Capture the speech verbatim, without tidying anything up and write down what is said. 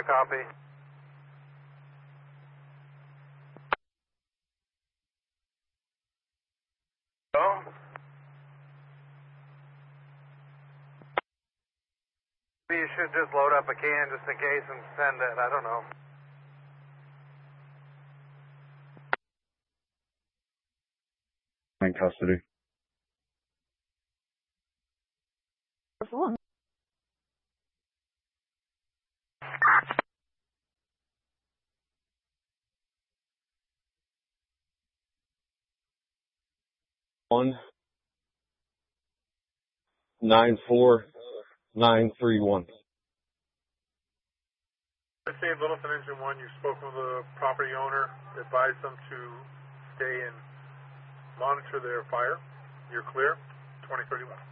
Copy. Oh? Maybe you should just load up a can just in case and send it. I don't know. In custody. One nine four nine three one. I say Littleton Engine one, you've spoken with the property owner, advised them to stay and monitor their fire. You're clear. twenty thirty-one.